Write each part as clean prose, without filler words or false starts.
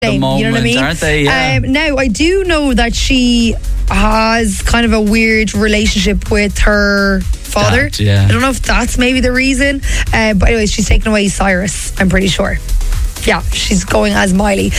the moment, you know what I mean? Aren't they? Yeah. Now, I do know that she has kind of a weird relationship with her father. Dad, yeah. I don't know if that's maybe the reason. But anyway, she's taken away Cyrus, I'm pretty sure. Yeah, she's going as Miley.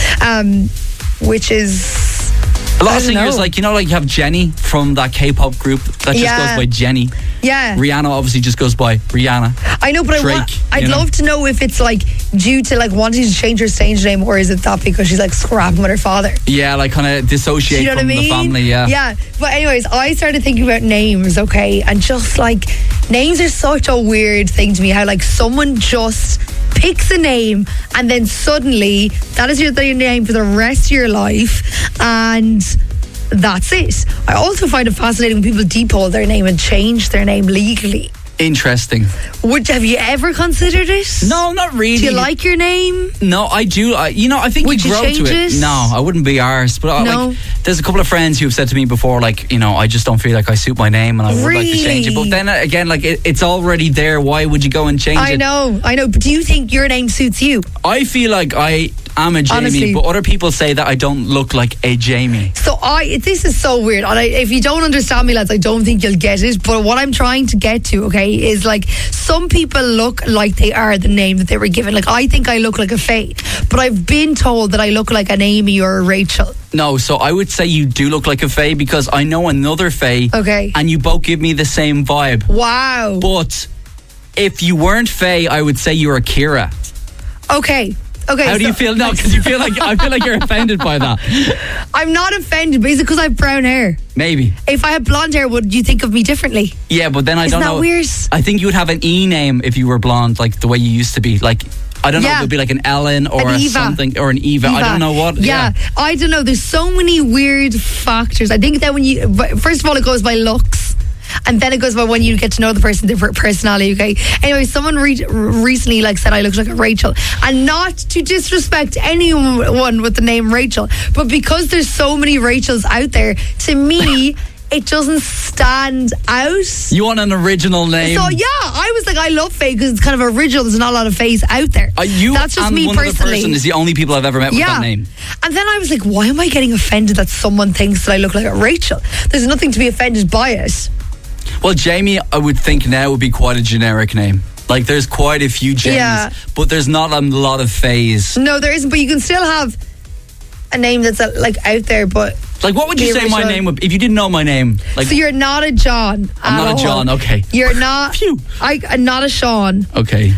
Which is... A lot of singers, like you have Jenny from that K-pop group that just goes by Jenny. Yeah. Rihanna obviously just goes by Rihanna. I know, but Drake, I'd love to know if it's like due to like wanting to change her stage name, or is it that because she's like scrapping with her father? Yeah, like kind of dissociate from the family, yeah. Yeah, but anyways, I started thinking about names, okay? And just like, names are such a weird thing to me, how like someone just picks a name and then suddenly that is your name for the rest of your life, and that's it. I also find it fascinating when people depot their name and change their name legally. Interesting. Have you ever considered it? No, not really. Do you like your name? No, I do. I think Would you grow you change to it. it? No, I wouldn't be arsed. But No. like, there's a couple of friends who have said to me before, like, I just don't feel like I suit my name, and I would like to change it. But then again, like, it's already there. Why would you go and change it? I know. But do you think your name suits you? I feel like I am a Jamie, Honestly. but other people say that I don't look like a Jamie. So this is so weird. And if you don't understand me, lads, I don't think you'll get it. But what I'm trying to get to, okay, is like some people look like they are the name that they were given. Like I think I look like a Faye, but I've been told that I look like an Amy or a Rachel. No, so I would say you do look like a Faye because I know another Faye. Okay. And you both give me the same vibe. Wow. But if you weren't Faye, I would say you're a Kira. Okay. How do you feel? No, because I feel like you're offended by that. I'm not offended, but is it because I have brown hair? Maybe. If I had blonde hair, would you think of me differently? Yeah, but then I don't know. Isn't that weird? I think you would have an E name if you were blonde, like the way you used to be. Like, I don't know, it would be like an Ellen or an Eva. something, or an Eva. I don't know what. Yeah, I don't know. There's so many weird factors. I think that first of all, it goes by looks. And then it goes by when you get to know the person, their personality, okay? Anyway, someone recently said I look like a Rachel. And not to disrespect anyone with the name Rachel, but because there's so many Rachels out there, to me, it doesn't stand out. You want an original name? So yeah, I was like, I love Faye because it's kind of original. There's not a lot of Fays out there. That's just me one personally. Other person is the only people I've ever met with that name. And then I was like, why am I getting offended that someone thinks that I look like a Rachel? There's nothing to be offended by it. Well, Jamie, I would think now would be quite a generic name. Like, there's quite a few Jamies, but there's not a lot of Fays. No, there isn't, but you can still have a name that's out there, but... Like, what would you say my name would be if you didn't know my name? Like, so you're not a John. I'm not a John, okay. You're not... not a Sean. Okay.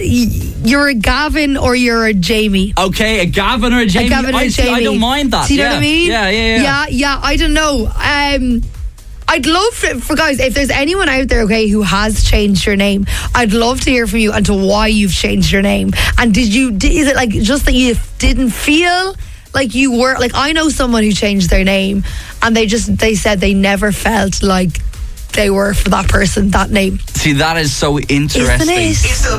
You're a Gavin or you're a Jamie. Okay, a Gavin or a Jamie. I don't mind that. See what I mean? Yeah, I don't know. I'd love for guys, if there's anyone out there, okay, who has changed your name, I'd love to hear from you and to why you've changed your name. And is it like just that you didn't feel like you were, like I know someone who changed their name and they said they never felt like they were for that person, that name. See, that is so interesting. Isn't it?